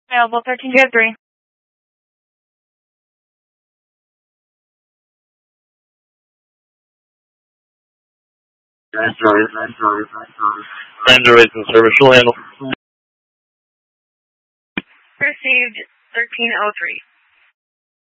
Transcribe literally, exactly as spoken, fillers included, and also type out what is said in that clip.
Available thirteen oh three. Android, Android, Android. Android's in service. She'll handle. Received thirteen oh three.